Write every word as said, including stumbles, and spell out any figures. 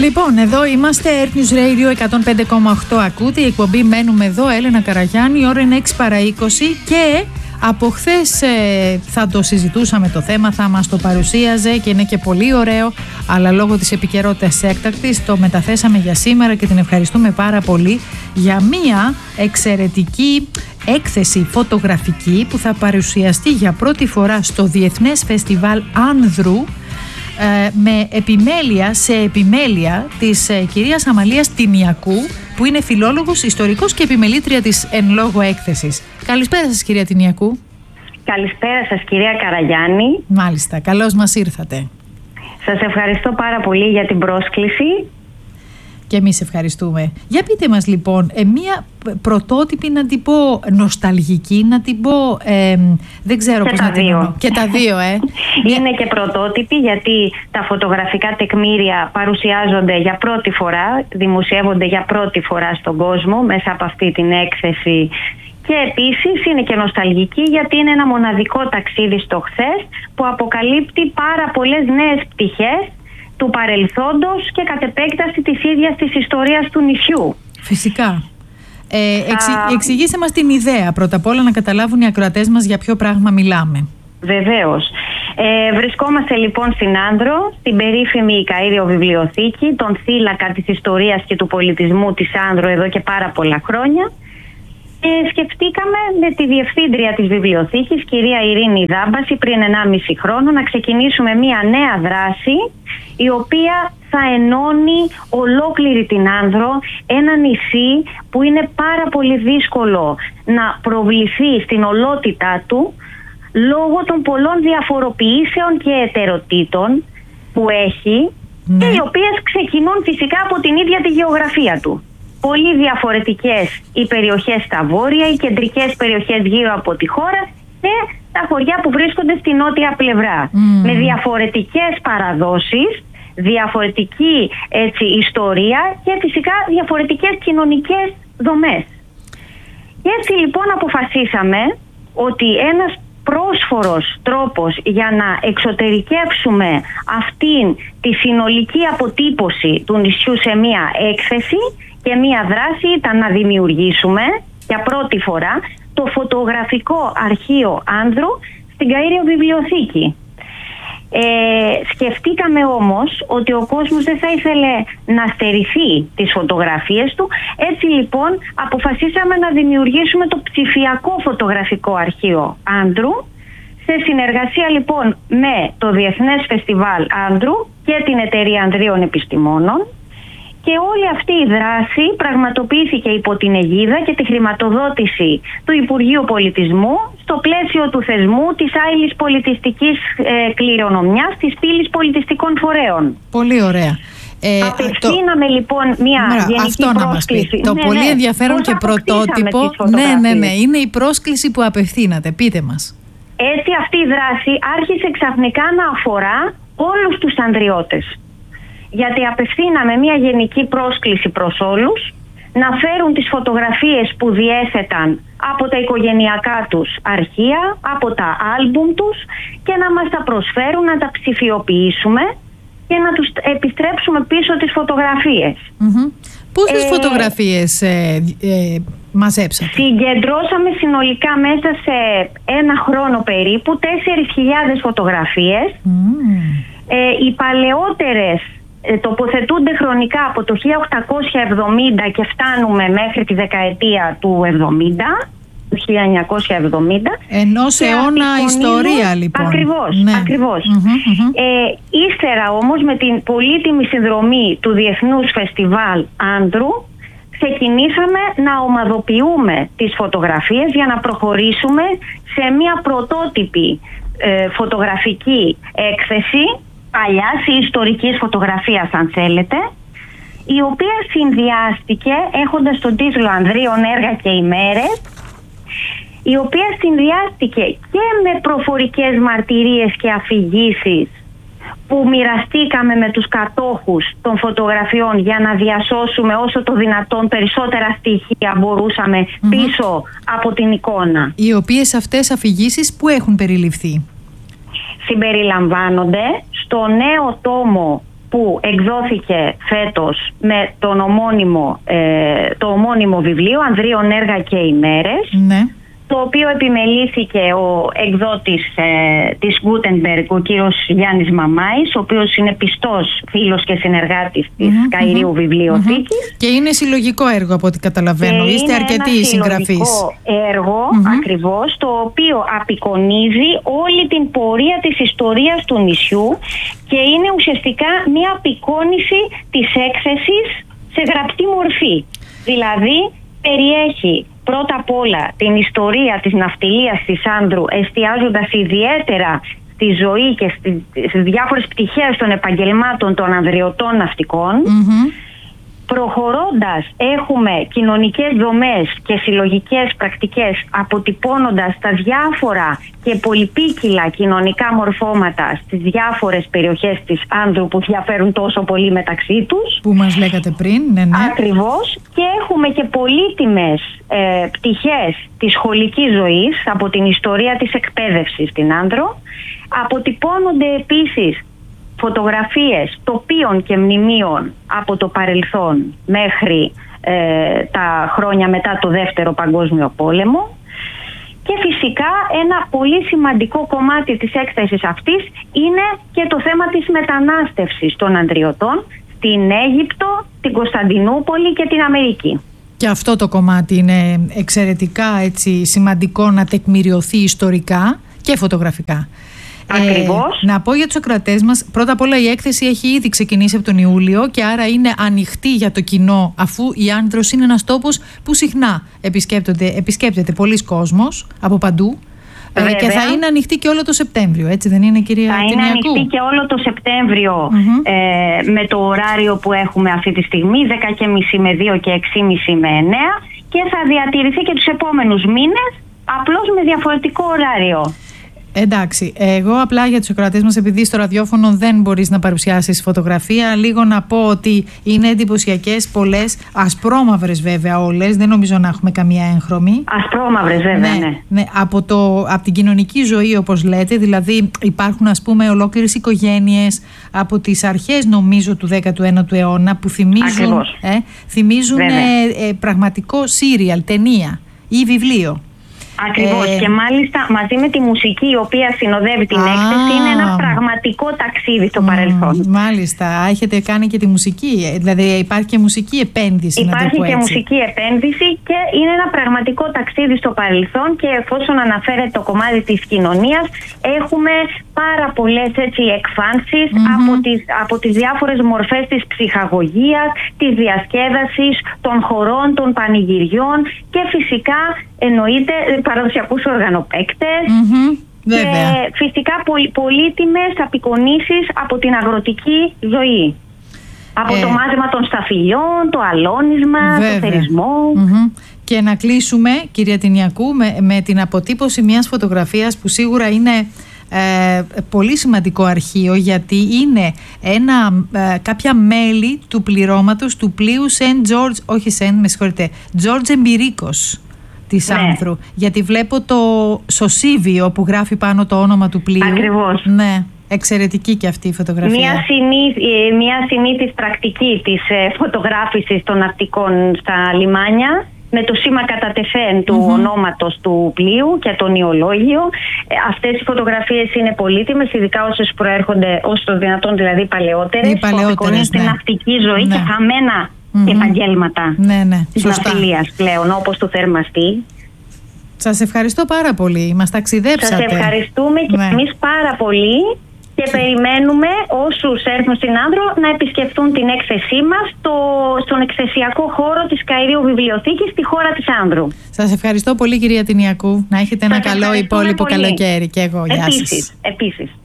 Λοιπόν, εδώ είμαστε, Earth News Radio εκατόν πέντε κόμμα οκτώ ακούτε, η εκπομπή Μένουμε Εδώ, Έλενα Καραγιάννη, η ώρα είναι έξι παρά είκοσι και από χθες ε, θα το συζητούσαμε το θέμα, θα μας το παρουσίαζε και είναι και πολύ ωραίο, αλλά λόγω της επικαιρότητας έκτακτης το μεταθέσαμε για σήμερα και την ευχαριστούμε πάρα πολύ για μία εξαιρετική έκθεση φωτογραφική που θα παρουσιαστεί για πρώτη φορά στο Διεθνές Φεστιβάλ Άνδρου με επιμέλεια σε επιμέλεια της ε, κυρίας Αμαλίας Τινιακού, που είναι φιλόλογος, ιστορικός και επιμελήτρια της εν λόγω έκθεσης. Καλησπέρα σας, κυρία Τινιακού. Καλησπέρα σας, κυρία Καραγιάννη. Μάλιστα, καλώς μας ήρθατε. Σας ευχαριστώ πάρα πολύ για την πρόσκληση. Και εμείς ευχαριστούμε. Για πείτε μας λοιπόν, ε, μία πρωτότυπη, να την πω νοσταλγική, να την πω, ε, δεν ξέρω και πώς τα να την πω. Και τα δύο, ε. Είναι και πρωτότυπη, γιατί τα φωτογραφικά τεκμήρια παρουσιάζονται για πρώτη φορά, δημοσιεύονται για πρώτη φορά στον κόσμο μέσα από αυτή την έκθεση. Και επίσης είναι και νοσταλγική, γιατί είναι ένα μοναδικό ταξίδι στο χθες που αποκαλύπτει πάρα πολλές νέες πτυχές του παρελθόντος και κατ' επέκταση της ίδιας της ιστορίας του νησιού. Φυσικά. Ε, εξη, εξηγήστε μας την ιδέα πρώτα απ' όλα, να καταλάβουν οι ακροατές μας για ποιο πράγμα μιλάμε. Βεβαίως. Ε, βρισκόμαστε λοιπόν στην Άνδρο, στην περίφημη Καΐριο Βιβλιοθήκη, τον θύλακα της ιστορίας και του πολιτισμού της Άνδρου εδώ και πάρα πολλά χρόνια. Ε, σκεφτήκαμε με τη διευθύντρια της βιβλιοθήκης, κυρία Ειρήνη Δάμπαση, πριν ενάμιση χρόνο να ξεκινήσουμε μια νέα δράση, η οποία θα ενώνει ολόκληρη την Άνδρο, ένα νησί που είναι πάρα πολύ δύσκολο να προβληθεί στην ολότητά του λόγω των πολλών διαφοροποιήσεων και ετεροτήτων που έχει, ναι, και οι οποίες ξεκινούν φυσικά από την ίδια τη γεωγραφία του. Πολύ διαφορετικές οι περιοχές στα βόρεια, οι κεντρικές περιοχές γύρω από τη χώρα και τα χωριά που βρίσκονται στη νότια πλευρά. Mm. Με διαφορετικές παραδόσεις, διαφορετική έτσι, ιστορία και φυσικά διαφορετικές κοινωνικές δομές. Και έτσι λοιπόν αποφασίσαμε ότι ένας πρόσφορος τρόπος για να εξωτερικεύσουμε αυτήν τη συνολική αποτύπωση του νησιού σε μία έκθεση και μία δράση ήταν να δημιουργήσουμε για πρώτη φορά το φωτογραφικό αρχείο Άνδρου στην Καΐριο Βιβλιοθήκη. Ε, σκεφτήκαμε όμως ότι ο κόσμος δεν θα ήθελε να στερηθεί τις φωτογραφίες του, έτσι λοιπόν αποφασίσαμε να δημιουργήσουμε το ψηφιακό φωτογραφικό αρχείο Άνδρου, σε συνεργασία λοιπόν με το Διεθνές Φεστιβάλ Άνδρου και την Εταιρεία Ανδρίων Επιστημόνων. Και όλη αυτή η δράση πραγματοποιήθηκε υπό την αιγίδα και τη χρηματοδότηση του Υπουργείου Πολιτισμού στο πλαίσιο του θεσμού της άειλης πολιτιστικής ε, κληρονομιάς της πύλης πολιτιστικών φορέων. Πολύ ωραία. Ε, Απευθύναμε το... λοιπόν μια Μέρα, γενική πρόσκληση. Το ναι, πολύ ναι, ενδιαφέρον και πρωτότυπο. Ναι, ναι, ναι. Είναι η πρόσκληση που απευθύνατε. Πείτε μας. Έτσι αυτή η δράση άρχισε ξαφνικά να αφορά όλους τους ανδριώτες. Γιατί απευθύναμε μια γενική πρόσκληση προς όλους να φέρουν τις φωτογραφίες που διέθεταν από τα οικογενειακά τους αρχεία, από τα άλμπουμ τους και να μας τα προσφέρουν, να τα ψηφιοποιήσουμε και να τους επιστρέψουμε πίσω τις φωτογραφίες. Mm-hmm. Πόσες ε, φωτογραφίες ε, ε, μαζέψατε? Συγκεντρώσαμε συνολικά μέσα σε ένα χρόνο περίπου τέσσερις χιλιάδες φωτογραφίες. Mm. Ε, οι παλαιότερες τοποθετούνται χρονικά από το χίλια οκτακόσια εβδομήντα και φτάνουμε μέχρι τη δεκαετία του εβδομήντα, του χίλια εννιακόσια εβδομήντα. Ενός αιώνα ιστορία λοιπόν. Ακριβώς, ναι. ακριβώς. Mm-hmm, mm-hmm. Ε, ύστερα όμως με την πολύτιμη συνδρομή του Διεθνούς Φεστιβάλ Άνδρου ξεκινήσαμε να ομαδοποιούμε τις φωτογραφίες για να προχωρήσουμε σε μια πρωτότυπη ε, φωτογραφική έκθεση παλιάς ή ιστορικής φωτογραφίας αν θέλετε, η οποία συνδυάστηκε έχοντας τον τίτλο Ανδρίων έργα και ημέρες, η οποία συνδυάστηκε και με προφορικές μαρτυρίες και αφηγήσεις που μοιραστήκαμε με τους κατόχους των φωτογραφιών για να διασώσουμε όσο το δυνατόν περισσότερα στοιχεία μπορούσαμε mm-hmm. πίσω από την εικόνα. Οι οποίες αυτές αφηγήσεις που έχουν περιληφθεί? Συμπεριλαμβάνονται στο νέο τόμο που εκδόθηκε φέτος με τον ομώνυμο, ε, το ομώνυμο βιβλίο «Ανδρίων έργα και ημέρες», ναι. το οποίο επιμελήθηκε ο εκδότης ε, της Gutenberg, ο κύριος Γιάννης Μαμάης, ο οποίος είναι πιστός φίλος και συνεργάτης της mm-hmm, Καηρίου mm-hmm, Βιβλιοθήκης. Mm-hmm. Και είναι συλλογικό έργο από ό,τι καταλαβαίνω. Και είστε αρκετοί οι συγγραφείς. Είναι ένα συλλογικό έργο, mm-hmm. ακριβώς, το οποίο απεικονίζει όλη την πορεία της ιστορίας του νησιού και είναι ουσιαστικά μια απεικόνιση της έκθεσης σε γραπτή μορφή. Δηλαδή, περιέχει πρώτα απ' όλα την ιστορία της ναυτιλίας της Άνδρου, εστιάζοντας ιδιαίτερα στη ζωή και στις διάφορες πτυχές των επαγγελμάτων των ανδριωτών ναυτικών. Mm-hmm. Προχωρώντας, έχουμε κοινωνικές δομές και συλλογικές πρακτικές, αποτυπώνοντας τα διάφορα και πολυπίκυλα κοινωνικά μορφώματα στις διάφορες περιοχές της Άνδρου που διαφέρουν τόσο πολύ μεταξύ τους. Που μας λέγατε πριν, ναι, ναι. Ακριβώς. Και έχουμε και πολύτιμες ε, πτυχές της σχολικής ζωής από την ιστορία της εκπαίδευσης στην Άνδρο. Αποτυπώνονται επίσης φωτογραφίες τοπίων και μνημείων από το παρελθόν μέχρι ε, τα χρόνια μετά το Δεύτερο Παγκόσμιο Πόλεμο. Και φυσικά ένα πολύ σημαντικό κομμάτι της έκθεσης αυτής είναι και το θέμα της μετανάστευσης των ανδριωτών στην Αίγυπτο, την Κωνσταντινούπολη και την Αμερική. Και αυτό το κομμάτι είναι εξαιρετικά έτσι, σημαντικό να τεκμηριωθεί ιστορικά και φωτογραφικά. Ακριβώς. Ε, να πω για τους ακροατές μας, πρώτα απ' όλα η έκθεση έχει ήδη ξεκινήσει από τον Ιούλιο και άρα είναι ανοιχτή για το κοινό, αφού η Άνδρος είναι ένας τόπος που συχνά επισκέπτεται, επισκέπτεται πολλοί κόσμος από παντού. Ε, και θα είναι ανοιχτή και όλο το Σεπτέμβριο, έτσι δεν είναι, κυρία Τινιακού? Θα είναι ανοιχτή και όλο το Σεπτέμβριο mm-hmm. ε, με το ωράριο που έχουμε αυτή τη στιγμή, δέκα και μισή με δύο και έξι και μισή με εννέα, και θα διατηρηθεί και τους επόμενους μήνες, απλώς με διαφορετικό ωράριο. Εντάξει, εγώ απλά για τους ακροατές μας, επειδή στο ραδιόφωνο δεν μπορείς να παρουσιάσεις φωτογραφία, λίγο να πω ότι είναι εντυπωσιακές, πολλές, ασπρόμαυρες βέβαια όλες, δεν νομίζω να έχουμε καμία έγχρωμη. Ασπρόμαυρες βέβαια, ναι. ναι. ναι από, το, από την κοινωνική ζωή, όπως λέτε, δηλαδή υπάρχουν ας πούμε ολόκληρες οικογένειες από τις αρχές νομίζω του δέκατου ένατου αιώνα που θυμίζουν, ε, θυμίζουν ε, ε, πραγματικό σύριαλ, ταινία ή βιβλίο. Ακριβώς. Ε, και μάλιστα μαζί με τη μουσική η οποία συνοδεύει την α, έκθεση, είναι ένα πραγματικό ταξίδι στο μ, παρελθόν. Μάλιστα. Έχετε κάνει και τη μουσική, δηλαδή υπάρχει και μουσική επένδυση. Υπάρχει να το και μουσική επένδυση και είναι ένα πραγματικό ταξίδι στο παρελθόν, και εφόσον αναφέρεται το κομμάτι της κοινωνίας, έχουμε πάρα πολλές έτσι εκφάνσεις mm-hmm. από, τις, από τις διάφορες μορφές της ψυχαγωγίας, της διασκέδασης, των χορών, των πανηγυριών και φυσικά εννοείται παραδοσιακούς οργανοπαίκτες mm-hmm. και φυσικά πολυ, πολύτιμες απεικονίσεις από την αγροτική ζωή. Από ε, το μάζεμα των σταφυλιών, το αλώνισμα, βέβαια. το θερισμό. Mm-hmm. Και να κλείσουμε, κυρία Τινιακού, με, με την αποτύπωση μιας φωτογραφίας που σίγουρα είναι Ε, πολύ σημαντικό αρχείο, γιατί είναι ένα, ε, κάποια μέλη του πληρώματος του πλοίου Σεντ Τζόρτζ, όχι Σεντ, με συγχωρείτε, Τζόρτζ Εμπειρίκος της ναι. Άνθρου, γιατί βλέπω το σωσίβιο που γράφει πάνω το όνομα του πλοίου. Ακριβώς. Ναι, εξαιρετική και αυτή η φωτογραφία. Μια, συνήθ, μια συνήθις πρακτική της φωτογράφησης των ναυτικών στα λιμάνια, με το σήμα κατά τεφέν του mm-hmm. ονόματος του πλοίου και το νεολόγιο. Ε, αυτές οι φωτογραφίες είναι πολύτιμες, ειδικά όσες προέρχονται όσο το δυνατόν δηλαδή παλαιότερες, που απεικονίζουν ναι. την ναυτική ζωή ναι. και χαμένα mm-hmm. επαγγέλματα ναι, ναι. της ναυτιλίας πλέον, όπως το θερμαστή. Σας ευχαριστώ πάρα πολύ, μας ταξιδέψατε. Σας ευχαριστούμε και ναι. εμείς πάρα πολύ. Και περιμένουμε όσους έρθουν στην Άνδρο να επισκεφτούν την έκθεσή μας στο, στον εκθεσιακό χώρο της Καηρίου Βιβλιοθήκης στη χώρα της Άνδρου. Σας ευχαριστώ πολύ, κυρία Τινιακού. Να έχετε ένα Σας καλό υπόλοιπο πολύ. καλοκαίρι. Και εγώ. Γεια σας. Επίσης, επίσης.